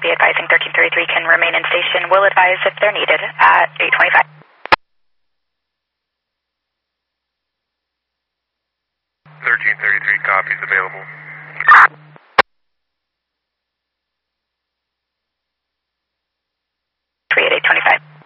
be advising 1333 can remain in station. Will advise if they're needed at 825. 1333 copies available. 38825.